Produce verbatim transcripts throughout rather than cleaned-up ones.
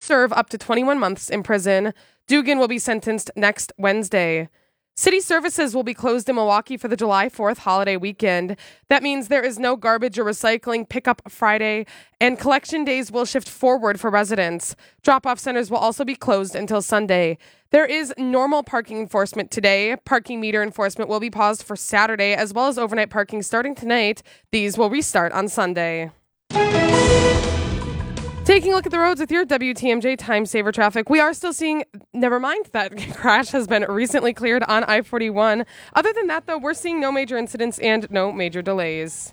serve up to twenty-one months in prison. Dugan will be sentenced next Wednesday. City services will be closed in Milwaukee for the July fourth holiday weekend. That means there is no garbage or recycling pickup Friday, and collection days will shift forward for residents. Drop-off centers will also be closed until Sunday. There is normal parking enforcement today. Parking meter enforcement will be paused for Saturday, as well as overnight parking starting tonight. These will restart on Sunday. Taking a look at the roads with your W T M J Time Saver traffic, we are still seeing, never mind, that crash has been recently cleared on I forty-one. Other than that, though, we're seeing no major incidents and no major delays.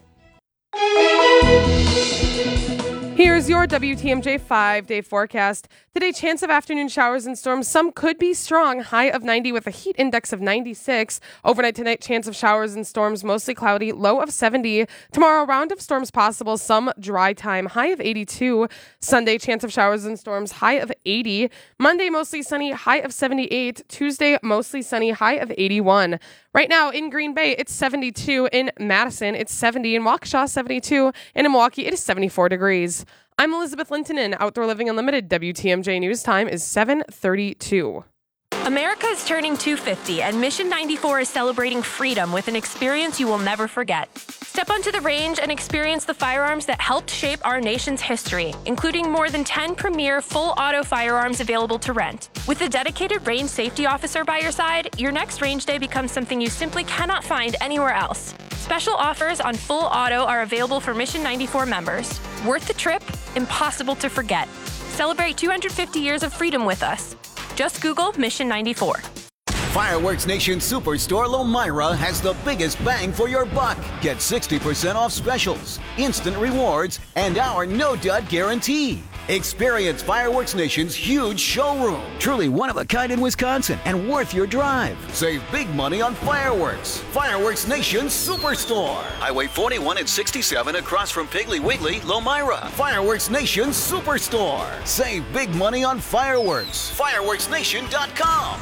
Here's your W T M J five-day forecast. Today, chance of afternoon showers and storms. Some could be strong. High of ninety with a heat index of ninety-six. Overnight tonight, chance of showers and storms. Mostly cloudy. Low of seventy. Tomorrow, round of storms possible. Some dry time. High of eighty-two. Sunday, chance of showers and storms. High of eighty. Monday, mostly sunny. High of seventy-eight. Tuesday, mostly sunny. High of eighty-one. Right now in Green Bay, it's seventy-two. In Madison, it's seventy. In Waukesha, seventy-two. And in Milwaukee, it is seventy-four degrees. I'm Elizabeth Lintonen, Outdoor Living Unlimited. W T M J News Time is seven thirty-two. America is turning two fifty, and Mission ninety-four is celebrating freedom with an experience you will never forget. Step onto the range and experience the firearms that helped shape our nation's history, including more than ten premier full-auto firearms available to rent. With a dedicated range safety officer by your side, your next range day becomes something you simply cannot find anywhere else. Special offers on full auto are available for Mission ninety-four members. Worth the trip, impossible to forget. Celebrate two hundred fifty years of freedom with us. Just Google Mission ninety-four. Fireworks Nation Superstore Lomira has the biggest bang for your buck. Get sixty percent off specials, instant rewards, and our no-dud guarantee. Experience Fireworks Nation's huge showroom. Truly one of a kind in Wisconsin and worth your drive. Save big money on fireworks. Fireworks Nation Superstore. Highway forty-one and sixty-seven across from Piggly Wiggly, Lomira. Fireworks Nation Superstore. Save big money on fireworks. fireworks nation dot com.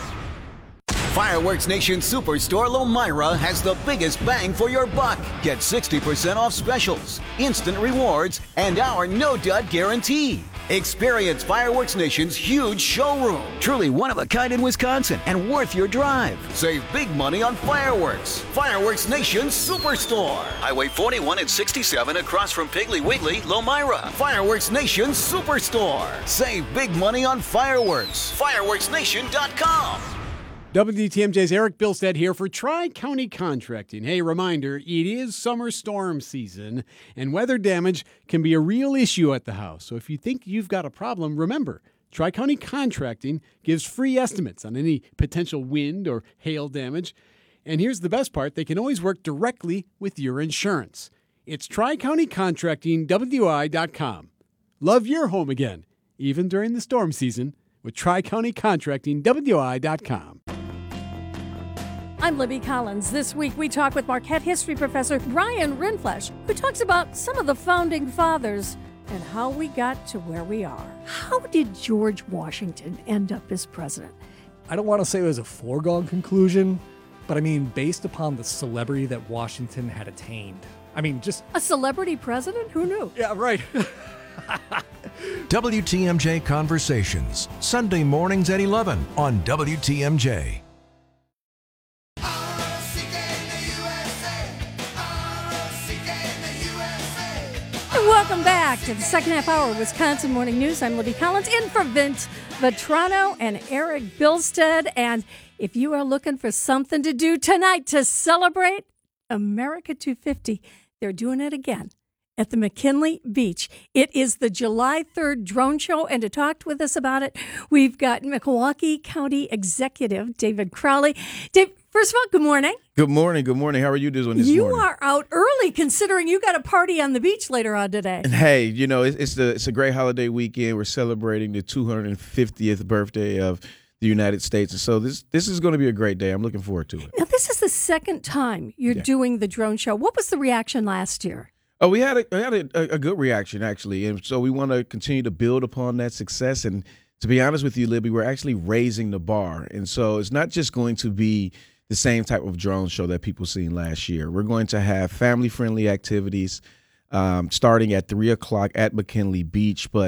Fireworks Nation Superstore Lomira has the biggest bang for your buck. Get sixty percent off specials, instant rewards, and our no-dud guarantee. Experience Fireworks Nation's huge showroom. Truly one of a kind in Wisconsin and worth your drive. Save big money on fireworks. Fireworks Nation Superstore. Highway forty-one and sixty-seven across from Piggly Wiggly, Lomira. Fireworks Nation Superstore. Save big money on fireworks. fireworks nation dot com. W T M J's Eric Bilstead here for Tri-County Contracting. Hey, reminder, it is summer storm season, and weather damage can be a real issue at the house. So if you think you've got a problem, remember, Tri-County Contracting gives free estimates on any potential wind or hail damage. And here's the best part, they can always work directly with your insurance. It's Tri-County Contracting W I dot com. Love your home again, even during the storm season, with Tri-County Contracting W I dot com. I'm Libby Collins. This week we talk with Marquette history professor Brian Rindfleisch, who talks about some of the founding fathers and how we got to where we are. How did George Washington end up as president? I don't want to say it was a foregone conclusion, but I mean, based upon the celebrity that Washington had attained. I mean, just... A celebrity president? Who knew? Yeah, right. W T M J Conversations, Sunday mornings at eleven on W T M J. Welcome back to the second half hour of Wisconsin Morning News. I'm Libby Collins, in for Vince Vetrano and Eric Bilstead. And if you are looking for something to do tonight to celebrate America two fifty, they're doing it again at the McKinley Beach. It is the July third drone show, and to talk with us about it, we've got Milwaukee County Executive David Crowley. Dave, first of all, good morning. Good morning. Good morning. How are you doing this you morning? You are out early, considering you got a party on the beach later on today. And hey, you know, it's, it's, the, it's a great holiday weekend. We're celebrating the two hundred fiftieth birthday of the United States. And so this this is going to be a great day. I'm looking forward to it. Now, this is the second time you're yeah. doing the drone show. What was the reaction last year? Oh, we had a we had a, a good reaction, actually. And so we want to continue to build upon that success. And to be honest with you, Libby, we're actually raising the bar. And so it's not just going to be the same type of drone show that people seen last year. We're going to have family-friendly activities um, starting at three o'clock at McKinley Beach. But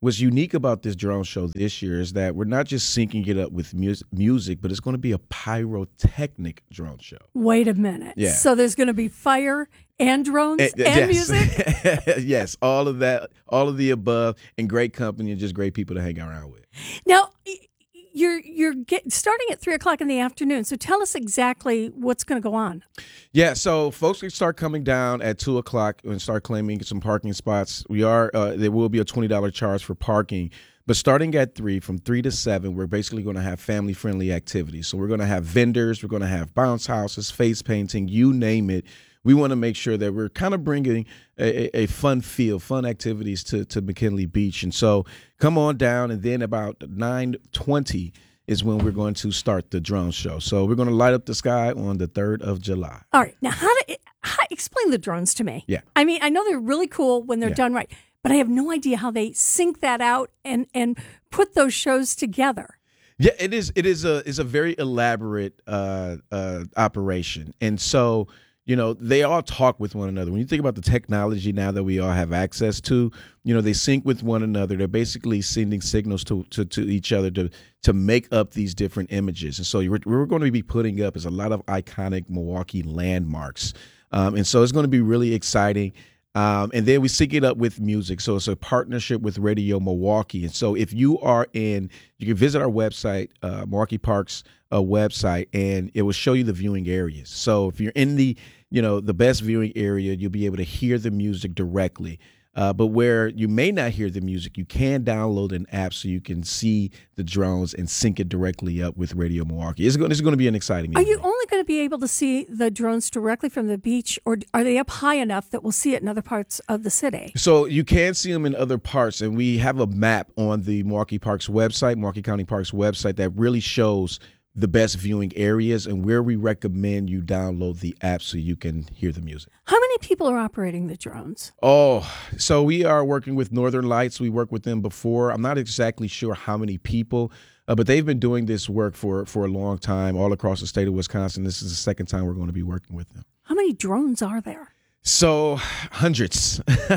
what's unique about this drone show this year is that we're not just syncing it up with mus- music, but it's going to be a pyrotechnic drone show. Wait a minute. Yeah. So there's going to be fire and drones Uh, and yes. music? Yes, all of that, all of the above, and great company and just great people to hang around with. Now, y- you're you're get, starting at three o'clock in the afternoon. So tell us exactly what's going to go on. Yeah, so folks can start coming down at two o'clock and start claiming some parking spots. We are uh, there will be a twenty dollars charge for parking, but starting at three, from three to seven, we're basically going to have family friendly activities. So we're going to have vendors, we're going to have bounce houses, face painting, you name it. We want to make sure that we're kind of bringing a, a fun feel, fun activities to, to McKinley Beach. And so come on down, and then about nine twenty is when we're going to start the drone show. So we're going to light up the sky on the third of July. All right. Now, how do how, explain the drones to me? Yeah. I mean, I know they're really cool when they're Yeah. done right, but I have no idea how they sync that out and and put those shows together. Yeah, it is. It is a is a very elaborate uh, uh, operation, and so you know they all talk with one another. When you think about the technology now that we all have access to, you know they sync with one another. They're basically sending signals to to, to each other to to make up these different images. And so we're, we're going to be putting up is a lot of iconic Milwaukee landmarks, um, and so it's going to be really exciting. Um, and then we sync it up with music. So it's a partnership with Radio Milwaukee. And so if you are in, you can visit our website, uh, Milwaukee Parks uh, website, and it will show you the viewing areas. So if you're in the, you know, the best viewing area, you'll be able to hear the music directly. Uh, but where you may not hear the music, you can download an app so you can see the drones and sync it directly up with Radio Milwaukee. It's going, it's going to be an exciting Are evening. you only going to be able to see the drones directly from the beach, or are they up high enough that we'll see it in other parts of the city? So you can see them in other parts, and we have a map on the Milwaukee Parks website, Milwaukee County Parks website, that really shows the best viewing areas and where we recommend you download the app so you can hear the music. How many people are operating the drones? Oh, so we are working with Northern Lights. We worked with them before. I'm not exactly sure how many people, uh, but they've been doing this work for, for a long time all across the state of Wisconsin. This is the second time we're going to be working with them. How many drones are there? So hundreds. There's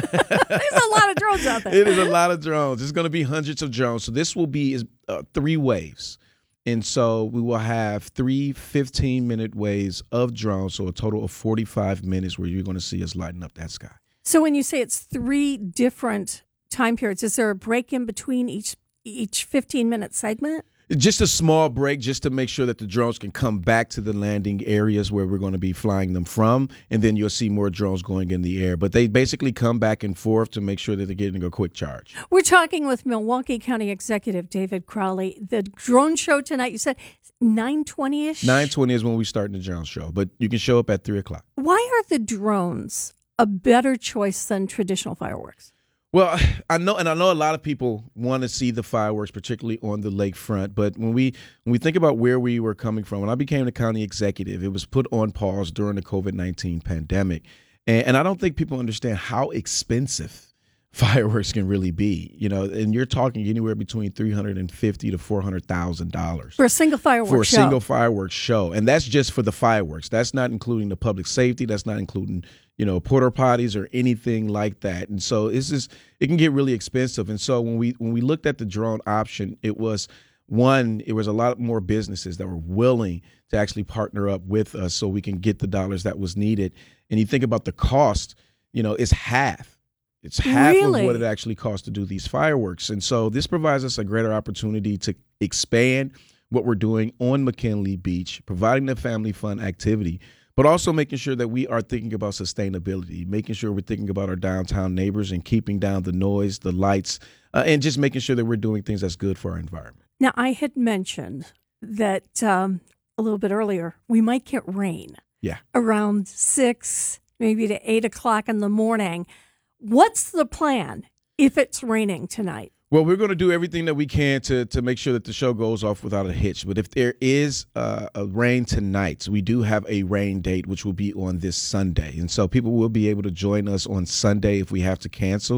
a lot of drones out there. It is a lot of drones. It's going to be hundreds of drones. So this will be uh, three waves. And so we will have three fifteen-minute waves of drones, so a total of forty-five minutes where you're going to see us lighting up that sky. So when you say it's three different time periods, is there a break in between each each fifteen-minute segment? Just a small break just to make sure that the drones can come back to the landing areas where we're going to be flying them from, and then you'll see more drones going in the air. But they basically come back and forth to make sure that they're getting a quick charge. We're talking with Milwaukee County Executive David Crowley. The drone show tonight, you said nine twenty-ish? nine twenty is when we start the drone show, but you can show up at three o'clock. Why are the drones a better choice than traditional fireworks? Well, I know, and I know a lot of people want to see the fireworks, particularly on the lakefront. But when we when we think about where we were coming from, when I became the county executive, it was put on pause during the COVID nineteen pandemic, and, and I don't think people understand how expensive fireworks can really be. You know, and you're talking anywhere between three hundred and fifty to four hundred thousand dollars for a single fireworks for a show. single fireworks show, and that's just for the fireworks. That's not including the public safety. That's not including, you know, porta potties or anything like that. And so it's just, it can get really expensive. And so when we when we looked at the drone option, it was one, it was a lot more businesses that were willing to actually partner up with us so we can get the dollars that was needed. And you think about the cost, you know, it's half. It's half Really? of what it actually costs to do these fireworks. And so this provides us a greater opportunity to expand what we're doing on McKinley Beach, providing the family fun activity, but also making sure that we are thinking about sustainability, making sure we're thinking about our downtown neighbors and keeping down the noise, the lights, uh, and just making sure that we're doing things that's good for our environment. Now, I had mentioned that um, a little bit earlier, we might get rain Yeah. around six, maybe to eight o'clock in the morning. What's the plan if it's raining tonight? Well, we're going to do everything that we can to to make sure that the show goes off without a hitch. But if there is uh, a rain tonight, we do have a rain date, which will be on this Sunday. And so people will be able to join us on Sunday if we have to cancel.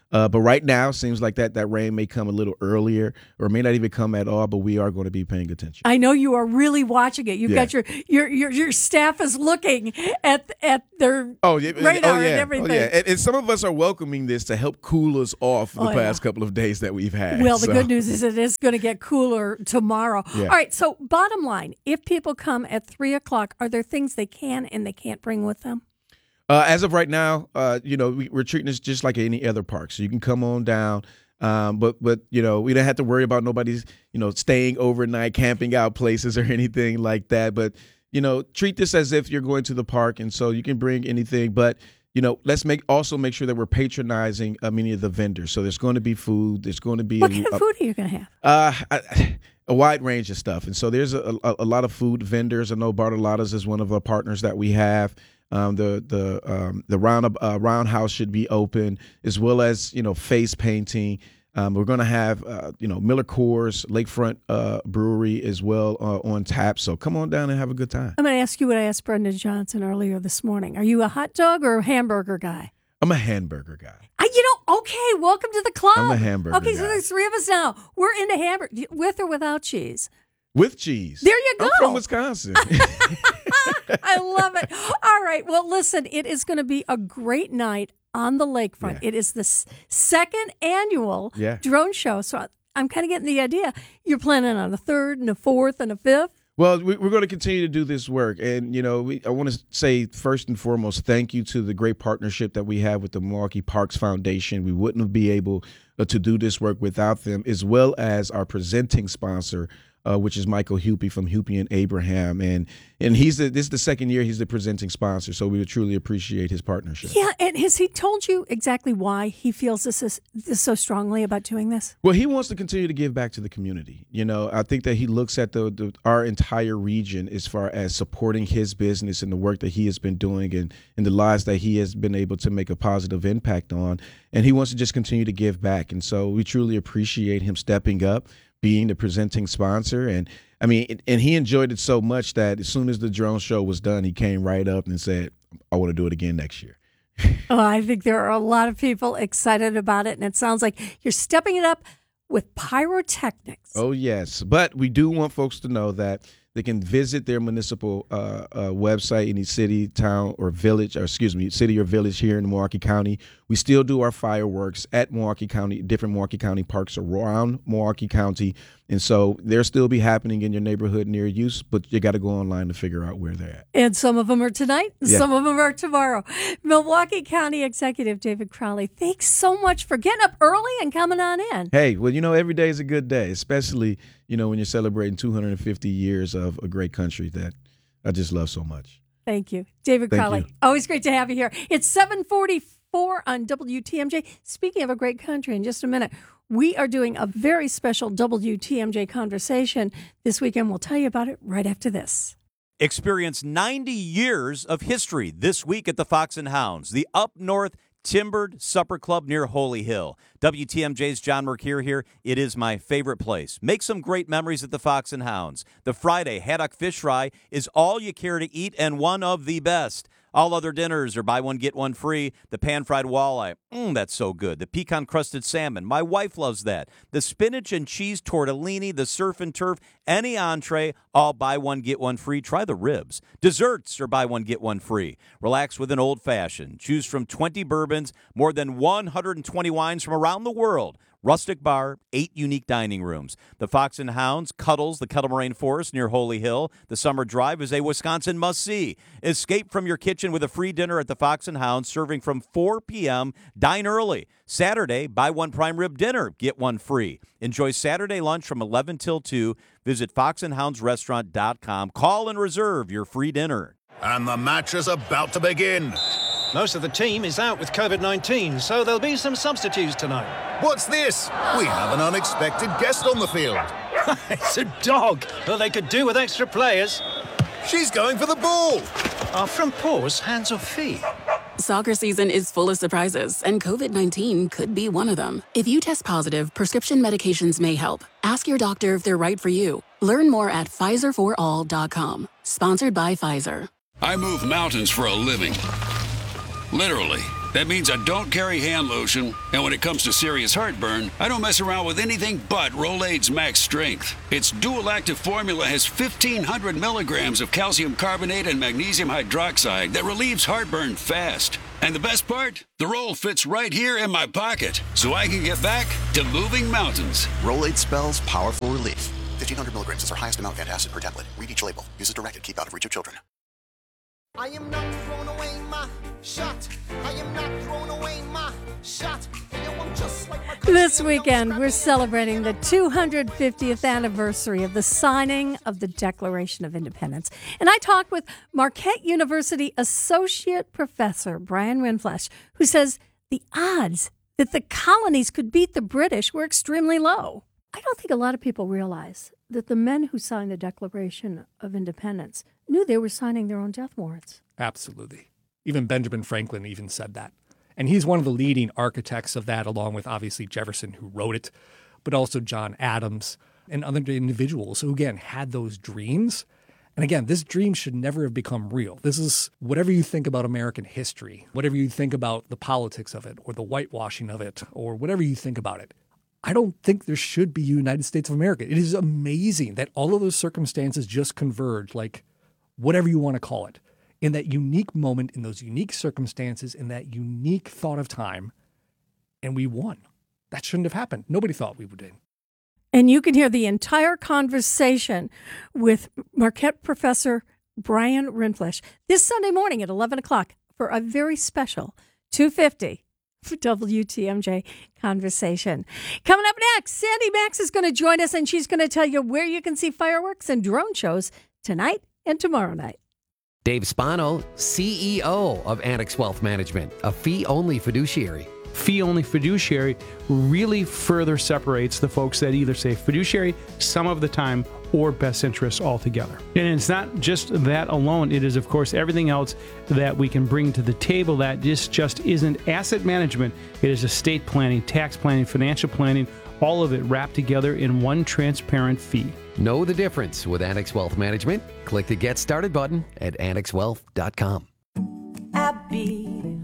Uh, but right now, seems like that that rain may come a little earlier or may not even come at all, but we are going to be paying attention. I know you are really watching it. You've Yeah. got your, your your your staff is looking at at their Oh yeah, radar oh, yeah. and everything. Oh, yeah. And, and some of us are welcoming this to help cool us off the Oh, past yeah. couple of days that we've had. Well, the So, good news is it is going to get cooler tomorrow. Yeah. All right. So, bottom line, if people come at three o'clock, are there things they can and they can't bring with them? Uh, as of right now, uh, you know, we, we're treating this just like any other park. So you can come on down, um, but but you know, we don't have to worry about nobody's you know staying overnight, camping out places or anything like that. But you know, treat this as if you're going to the park, and so you can bring anything. But you know, let's make also make sure that we're patronizing uh, many of the vendors. So there's going to be food. There's going to be What a, kind of a- food are you going to have? Uh, I, a wide range of stuff. And so there's a, a, a lot of food vendors. I know Bartolotta's is one of the partners that we have. Um, the the um, the round uh, roundhouse should be open, as well as you know face painting. Um, we're going to have uh, you know Miller Coors Lakefront uh, Brewery as well uh, on tap. So come on down and have a good time. I'm going to ask you what I asked Brendan Johnson earlier this morning. Are you a hot dog or a hamburger guy? I'm a hamburger guy. I, you know, okay, welcome to the club. I'm a hamburger Okay, so guy. there's three of us now. We're into hamburger, with or without cheese. With cheese. There you go. I'm from Wisconsin. I love it. All right. Well, listen, it is going to be a great night on the lakefront. Yeah. It is the s- second annual Yeah. drone show. So I- I'm kind of getting the idea. You're planning on a third and a fourth and a fifth. Well, we- we're going to continue to do this work. And, you know, we, I want to say first and foremost, thank you to the great partnership that we have with the Milwaukee Parks Foundation. We wouldn't be able uh, to do this work without them, as well as our presenting sponsor, uh, which is Michael Hupy from Hupy and Abraham. And and he's the, this is the second year he's the presenting sponsor. So we would truly appreciate his partnership. Yeah. And has he told you exactly why he feels this is this so strongly about doing this? Well, he wants to continue to give back to the community. You know, I think that he looks at the, the our entire region as far as supporting his business and the work that he has been doing and, and the lives that he has been able to make a positive impact on. And he wants to just continue to give back. And so we truly appreciate him stepping up, being the presenting sponsor. And I mean, and he enjoyed it so much that as soon as the drone show was done, he came right up and said, I want to do it again next year. Oh, I think there are a lot of people excited about it. And it sounds like you're stepping it up with pyrotechnics. Oh, yes. But we do want folks to know that they can visit their municipal uh, uh, website, any city, town, or village, or excuse me, city or village here in Milwaukee County. We still do our fireworks at Milwaukee County, different Milwaukee County parks around Milwaukee County. And so they'll still be happening in your neighborhood near you, but you got to go online to figure out where they're at. And some of them are tonight, and Yeah. some of them are tomorrow. Milwaukee County Executive David Crowley, thanks so much for getting up early and coming on in. Hey, well, you know, every day is a good day, especially, you know, when you're celebrating two hundred fifty years of a great country that I just love so much. Thank you. David Thank Crowley, you. always great to have you here. It's seven forty-four on W T M J. Speaking of a great country, in just a minute, we are doing a very special W T M J conversation this weekend. We'll tell you about it right after this. Experience ninety years of history this week at the Fox and Hounds, the Up North Timbered Supper Club near Holy Hill. W T M J's John Mercure here. It is my favorite place. Make some great memories at the Fox and Hounds. The Friday haddock fish fry is all you care to eat and one of the best. All other dinners are buy one, get one free. The pan-fried walleye, mmm, that's so good. The pecan-crusted salmon, my wife loves that. The spinach and cheese tortellini, the surf and turf, any entree, all buy one, get one free. Try the ribs. Desserts are buy one, get one free. Relax with an old-fashioned. Choose from twenty bourbons, more than one hundred twenty wines from around the world. Rustic bar, eight unique dining rooms. The Fox and Hounds cuddles the Kettle Moraine Forest near Holy Hill. The summer drive is a Wisconsin must-see. Escape from your kitchen with a free dinner at the Fox and Hounds, serving from four p.m. Dine early. Saturday, buy one prime rib dinner, get one free. Enjoy Saturday lunch from eleven till two. Visit fox and hounds restaurant dot com. Call and reserve your free dinner. And the match is about to begin. Most of the team is out with COVID nineteen, so there'll be some substitutes tonight. What's this? We have an unexpected guest on the field. It's a dog. Well, they could do with extra players. She's going for the ball. Are front paws hands or feet? Soccer season is full of surprises, and COVID nineteen could be one of them. If you test positive, prescription medications may help. Ask your doctor if they're right for you. Learn more at Pfizer for all dot com. Sponsored by Pfizer. I move mountains for a living. Literally. That means I don't carry hand lotion, and when it comes to serious heartburn, I don't mess around with anything but Rolaids Max Strength. Its dual-active formula has fifteen hundred milligrams of calcium carbonate and magnesium hydroxide that relieves heartburn fast. And the best part? The roll fits right here in my pocket, so I can get back to moving mountains. Rolaids spells powerful relief. fifteen hundred milligrams is our highest amount of antacid per tablet. Read each label. Use as directed. Keep out of reach of children. I am not throwing away my shot. I am not throwing away my shot. I'm just like my This weekend, we're celebrating the two hundred fiftieth anniversary of the signing of the Declaration of Independence. And I talked with Marquette University Associate Professor Brian Rindfleisch, who says the odds that the colonies could beat the British were extremely low. I don't think a lot of people realize that the men who signed the Declaration of Independence knew they were signing their own death warrants. Absolutely. Even Benjamin Franklin even said that. And he's one of the leading architects of that, along with obviously Jefferson, who wrote it, but also John Adams and other individuals who, again, had those dreams. And again, this dream should never have become real. This is whatever you think about American history, whatever you think about the politics of it or the whitewashing of it or whatever you think about it. I don't think there should be a United States of America. It is amazing that all of those circumstances just converge, like whatever you want to call it, in that unique moment, in those unique circumstances, in that unique thought of time, and we won. That shouldn't have happened. Nobody thought we would. And you can hear the entire conversation with Marquette Professor Brian Rindfleisch this Sunday morning at eleven o'clock for a very special two fifty for W T M J Conversation. Coming up next, Sandy Max is going to join us, and she's going to tell you where you can see fireworks and drone shows tonight and tomorrow night. Dave Spano, C E O of Annex Wealth Management, a fee-only fiduciary. Fee-only fiduciary really further separates the folks that either say fiduciary some of the time or best interests altogether. And it's not just that alone. It is, of course, everything else that we can bring to the table that just, just isn't asset management. It is estate planning, tax planning, financial planning, all of it wrapped together in one transparent fee. Know the difference with Annex Wealth Management? Click the Get Started button at annex wealth dot com. Abbey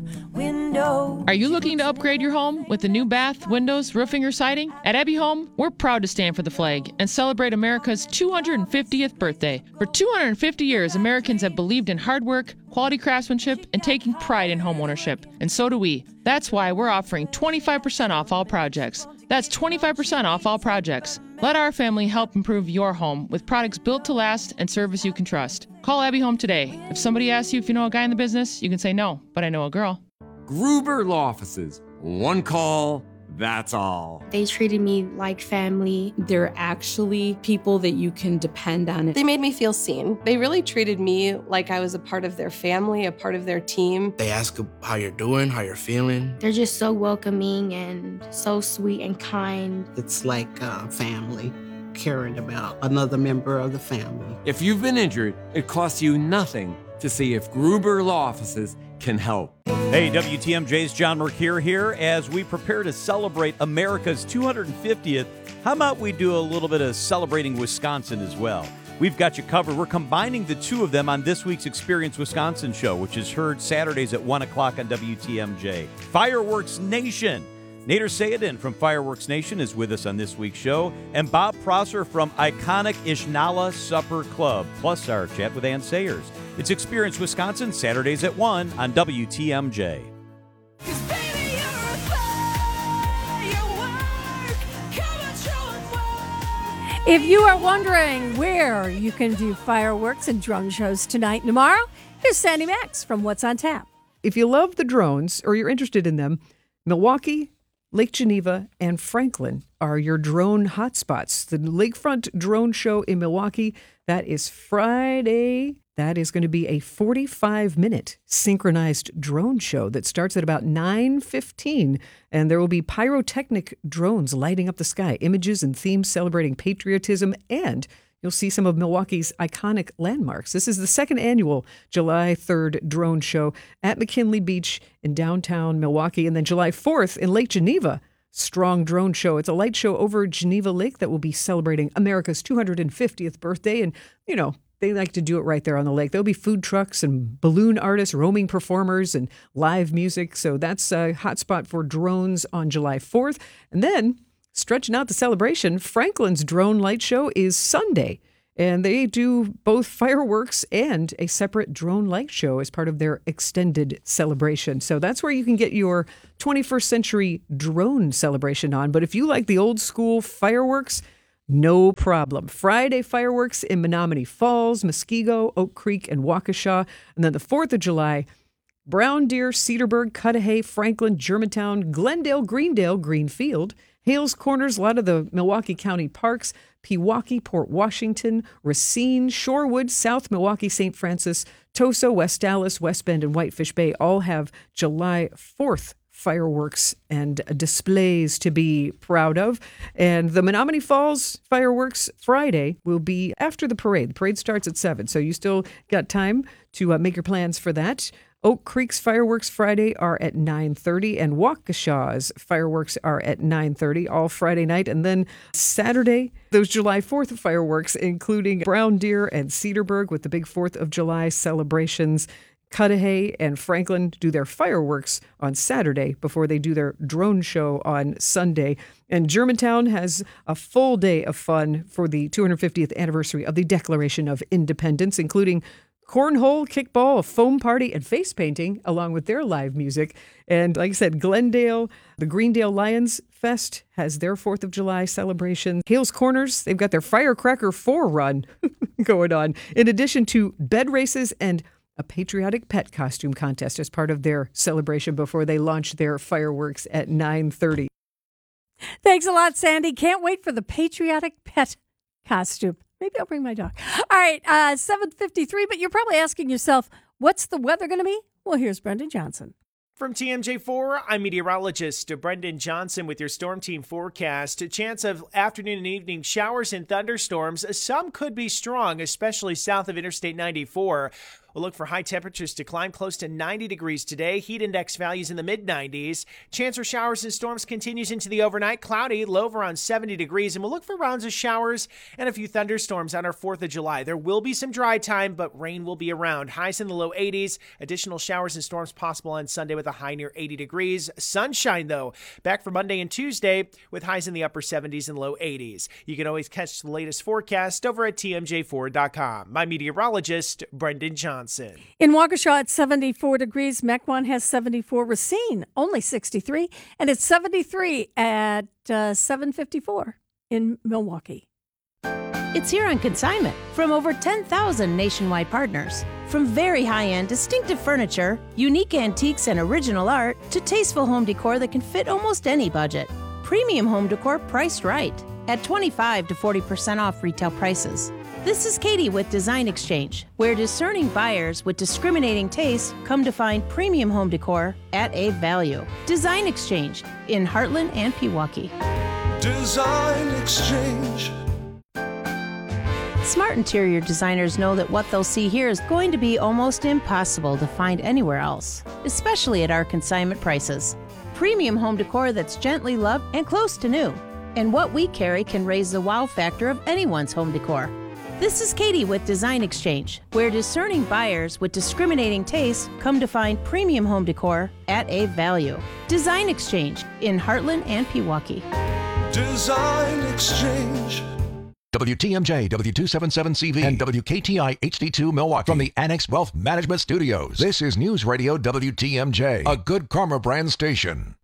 Window. Are you looking to upgrade your home with a new bath, windows, roofing, or siding? At Abbey Home, we're proud to stand for the flag and celebrate America's two hundred fiftieth birthday. For two hundred fifty years, Americans have believed in hard work, quality craftsmanship, and taking pride in homeownership. And so do we. That's why we're offering twenty-five percent off all projects. That's twenty-five percent off all projects. Let our family help improve your home with products built to last and service you can trust. Call Abbey Home today. If somebody asks you if you know a guy in the business, you can say no, but I know a girl. Gruber Law Offices. One call, that's all. They treated me like family. They're actually people that you can depend on. They made me feel seen. They really treated me like I was a part of their family, a part of their team. They ask how you're doing, how you're feeling. They're just so welcoming and so sweet and kind. It's like uh, family, caring about another member of the family. If you've been injured, it costs you nothing to see if Gruber Law Offices can help. Hey, W T M J's John Mercure here. As we prepare to celebrate America's two hundred fiftieth, how about we do a little bit of celebrating Wisconsin as well? We've got you covered. We're combining the two of them on this week's Experience Wisconsin show, which is heard Saturdays at one o'clock on W T M J. Fireworks Nation. Nader Sayedin from Fireworks Nation is with us on this week's show, and Bob Prosser from iconic Ishnala Supper Club, plus our chat with Ann Sayers. It's Experience Wisconsin, Saturdays at one on W T M J. If you are wondering where you can do fireworks and drone shows tonight and tomorrow, here's Sandy Max from What's on Tap. If you love the drones or you're interested in them, Milwaukee, Lake Geneva, and Franklin are your drone hotspots. The Lakefront Drone Show in Milwaukee, that is Friday. That is going to be a forty-five minute synchronized drone show that starts at about nine fifteen, and there will be pyrotechnic drones lighting up the sky, images and themes celebrating patriotism, and you'll see some of Milwaukee's iconic landmarks. This is the second annual July third drone show at McKinley Beach in downtown Milwaukee, and then July fourth in Lake Geneva. Strong Drone Show. It's a light show over Geneva Lake that will be celebrating America's two hundred fiftieth birthday. And, you know, They like to do it right there on the lake. There'll be food trucks and balloon artists, roaming performers, and live music. So that's a hotspot for drones on July fourth. And then, stretching out the celebration, Franklin's Drone Light Show is Sunday. And they do both fireworks and a separate drone light show as part of their extended celebration. So that's where you can get your twenty-first century drone celebration on. But if you like the old school fireworks, no problem. Friday fireworks in Menominee Falls, Muskego, Oak Creek, and Waukesha. And then the fourth of July, Brown Deer, Cedarburg, Cudahy, Franklin, Germantown, Glendale, Greendale, Greenfield, Hales Corners, a lot of the Milwaukee County parks, Pewaukee, Port Washington, Racine, Shorewood, South Milwaukee, Saint Francis, Tosa, West Dallas, West Bend, and Whitefish Bay all have July fourth fireworks and displays to be proud of. And the Menominee Falls fireworks Friday will be after the parade. The parade starts at seven, so you still got time to uh, make your plans for that. Oak Creek's fireworks Friday are at nine thirty, and Waukesha's fireworks are at nine thirty, all Friday night. And then Saturday, those July fourth fireworks, including Brown Deer and Cedarburg with the big fourth of July celebrations. Cudahy and Franklin do their fireworks on Saturday before they do their drone show on Sunday. And Germantown has a full day of fun for the two hundred fiftieth anniversary of the Declaration of Independence, including cornhole, kickball, a foam party, and face painting, along with their live music. And like I said, Glendale, the Greendale Lions Fest has their fourth of July celebration. Hales Corners, they've got their Firecracker four run going on, in addition to bed races and a patriotic pet costume contest as part of their celebration before they launch their fireworks at nine thirty. Thanks a lot, Sandy. Can't wait for the patriotic pet costume. Maybe I'll bring my dog. All right, uh, seven fifty-three, but you're probably asking yourself, what's the weather going to be? Well, here's Brendan Johnson. From T M J four, I'm meteorologist Brendan Johnson with your Storm Team forecast. A chance of afternoon and evening showers and thunderstorms. Some could be strong, especially south of Interstate ninety-four. We'll look for high temperatures to climb close to ninety degrees today. Heat index values in the mid nineties. Chance for showers and storms continues into the overnight. Cloudy, low of around seventy degrees. And we'll look for rounds of showers and a few thunderstorms on our fourth of July. There will be some dry time, but rain will be around. Highs in the low eighties. Additional showers and storms possible on Sunday with a high near eighty degrees. Sunshine, though, back for Monday and Tuesday with highs in the upper seventies and low eighties. You can always catch the latest forecast over at T M J four dot com. My meteorologist, Brendan Johnson. In Waukesha, it's seventy-four degrees. Mequon has seventy-four. Racine, only sixty-three. And it's seventy-three at uh, seven fifty-four in Milwaukee. It's here on consignment from over ten thousand nationwide partners. From very high-end, distinctive furniture, unique antiques and original art, to tasteful home decor that can fit almost any budget. Premium home decor priced right at twenty-five to forty percent off retail prices. This is Katie with Design Exchange, where discerning buyers with discriminating taste come to find premium home decor at a value. Design Exchange in Heartland and Pewaukee. Design Exchange. Smart interior designers know that what they'll see here is going to be almost impossible to find anywhere else, especially at our consignment prices. Premium home decor that's gently loved and close to new. And what we carry can raise the wow factor of anyone's home decor. This is Katie with Design Exchange, where discerning buyers with discriminating taste come to find premium home decor at a value. Design Exchange in Heartland and Pewaukee. Design Exchange. W T M J, W two seventy-seven C V, and W K T I H D two Milwaukee from the Annex Wealth Management Studios. This is News Radio W T M J, a Good Karma brand station.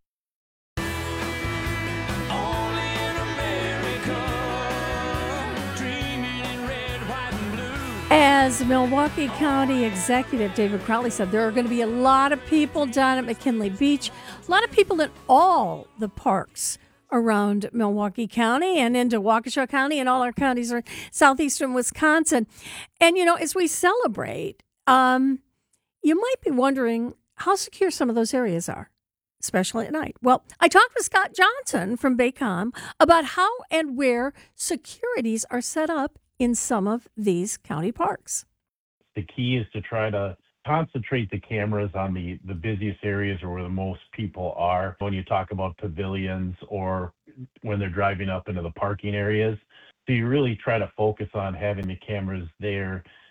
As Milwaukee County Executive David Crowley said, there are going to be a lot of people down at McKinley Beach, a lot of people in all the parks around Milwaukee County and into Waukesha County and all our counties are southeastern Wisconsin. And, you know, as we celebrate, um, you might be wondering how secure some of those areas are, especially at night. Well, I talked with Scott Johnson from Baycom about how and where securities are set up in some of these county parks. The key is to try to concentrate the cameras on the, the busiest areas or where the most people are. When you talk about pavilions or when they're driving up into the parking areas. So you really try to focus on having the cameras there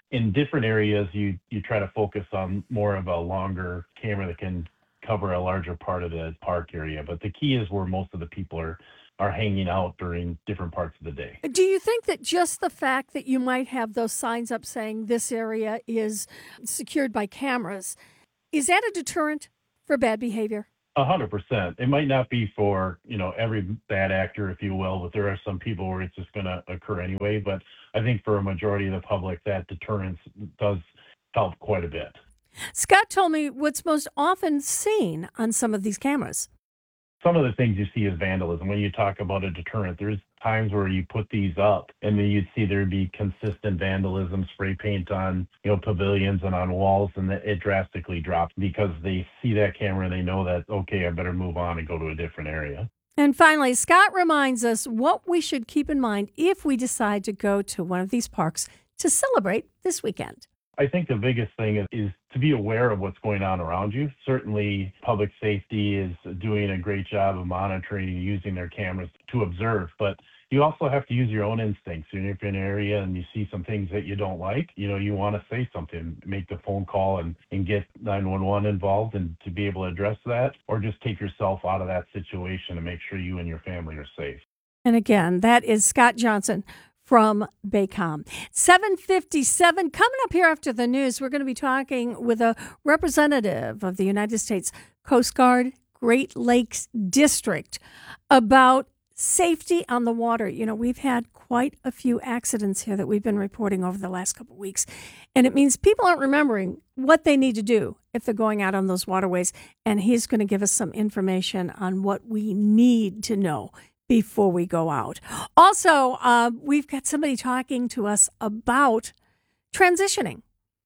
In different areas, you, you try to focus on more of a longer camera that can cover a larger part of the park area. But the key is where most of the people are, are hanging out during different parts of the day. Do you think that just the fact that you might have those signs up saying this area is secured by cameras, is that a deterrent for bad behavior? A hundred percent. It might not be for, you know, every bad actor, if you will, but there are some people where it's just going to occur anyway. But I think for a majority of the public, that deterrence does help quite a bit. Scott told me what's most often seen on some of these cameras. Some of the things you see is vandalism. When you talk about a deterrent, there's times where you put these up and then you'd see there'd be consistent vandalism, spray paint on, you know, pavilions and on walls, and it drastically drops because they see that camera and they know that, okay, I better move on and go to a different area. And finally, Scott reminds us what we should keep in mind if we decide to go to one of these parks to celebrate this weekend. I think the biggest thing is, is to be aware of what's going on around you. Certainly, public safety is doing a great job of monitoring and using their cameras to observe, but you also have to use your own instincts. If you're in an area and you see some things that you don't like, you know, you want to say something, make the phone call and, and get nine one one involved and to be able to address that, or just take yourself out of that situation and make sure you and your family are safe. And again, that is Scott Johnson from Baycom. seven fifty-seven, coming up here after the news, we're going to be talking with a representative of the United States Coast Guard Great Lakes District about safety on the water. You know, we've had quite a few accidents here that we've been reporting over the last couple of weeks, and it means people aren't remembering what they need to do if they're going out on those waterways, and he's going to give us some information on what we need to know before we go out. Also, uh, we've got somebody talking to us about transitioning.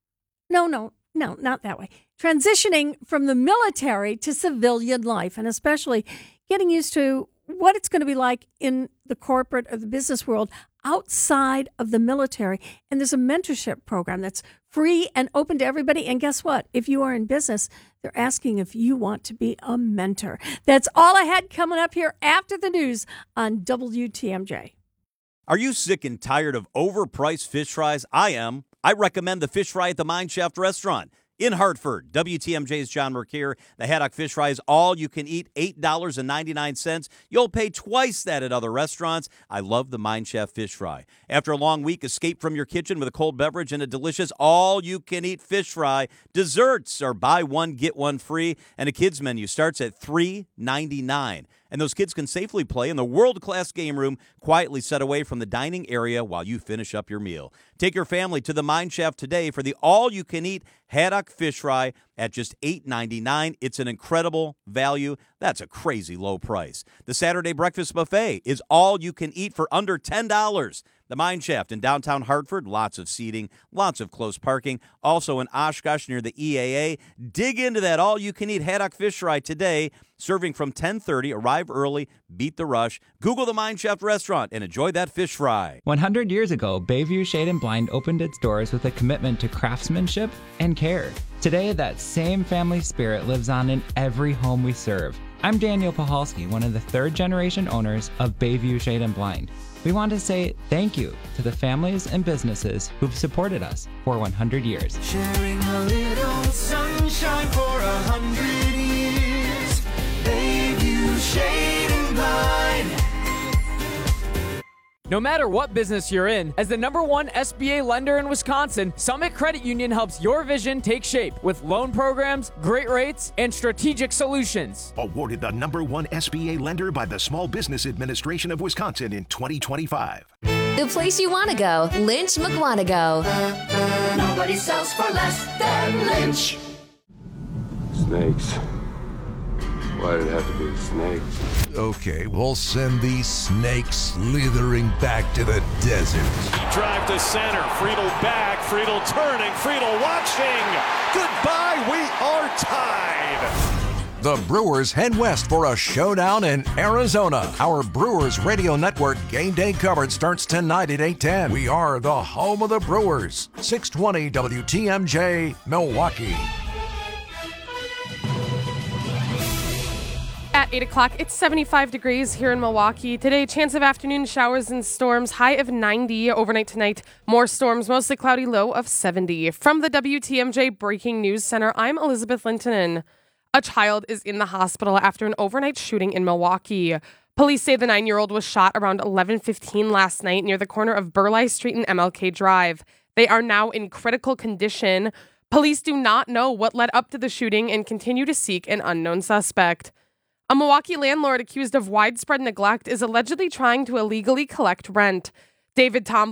No, no, no, not that way. Transitioning from the military to civilian life, and especially getting used to what it's going to be like in the corporate or the business world outside of the military. And there's a mentorship program that's free and open to everybody. And guess what? If you are in business, they're asking if you want to be a mentor. That's all I had coming up here after the news on W T M J. Are you sick and tired of overpriced fish fries? I am. I recommend the fish fry at the Mine Shaft restaurant in Hartford. W T M J's John Mercure. The haddock fish fry is all you can eat, eight dollars and ninety-nine cents. You'll pay twice that at other restaurants. I love the Mine Shaft fish fry. After a long week, escape from your kitchen with a cold beverage and a delicious all-you-can-eat fish fry. Desserts are buy one, get one free, and a kids menu starts at three ninety-nine. And those kids can safely play in the world-class game room, quietly set away from the dining area while you finish up your meal. Take your family to the Mine Shaft today for the all-you-can-eat haddock fish fry at just eight ninety-nine. It's an incredible value. That's a crazy low price. The Saturday breakfast buffet is all you can eat for under ten dollars. The Mine Shaft in downtown Hartford, lots of seating, lots of close parking. Also in Oshkosh near the E A A. Dig into that all-you-can-eat haddock fish fry today. Serving from ten thirty. Arrive early. Beat the rush. Google the Mine Shaft restaurant and enjoy that fish fry. one hundred years ago, Bayview Shade and Blind opened its doors with a commitment to craftsmanship and care. Today, that same family spirit lives on in every home we serve. I'm Daniel Pahalski, one of the third-generation owners of Bayview Shade and Blind. We want to say thank you to the families and businesses who've supported us for one hundred years. Sharing a little sunshine for a hundred years. Bayview Shade and Blind. No matter what business you're in, as the number one S B A lender in Wisconsin, Summit Credit Union helps your vision take shape with loan programs, great rates, and strategic solutions. Awarded the number one S B A lender by the Small Business Administration of Wisconsin in twenty twenty-five. The place you want to go, Lynch McWanago. Nobody sells for less than Lynch. Snakes. Why did it have to be snakes? Okay, we'll send these snakes slithering back to the desert. Drive to center. Friedel back. Friedel turning. Friedel watching. Goodbye. We are tied. The Brewers head west for a showdown in Arizona. Our Brewers Radio Network game day coverage starts tonight at eight ten. We are the home of the Brewers. six twenty W T M J, Milwaukee. At eight o'clock. It's seventy-five degrees here in Milwaukee. Today, chance of afternoon showers and storms, high of ninety. Overnight tonight, more storms, mostly cloudy, low of seventy. From the W T M J Breaking News Center, I'm Elizabeth Lintonen. A child is in the hospital after an overnight shooting in Milwaukee. Police say the nine-year-old was shot around eleven fifteen last night near the corner of Burleigh Street and M L K Drive. They are now in critical condition. Police do not know what led up to the shooting and continue to seek an unknown suspect. A Milwaukee landlord accused of widespread neglect is allegedly trying to illegally collect rent. David Tom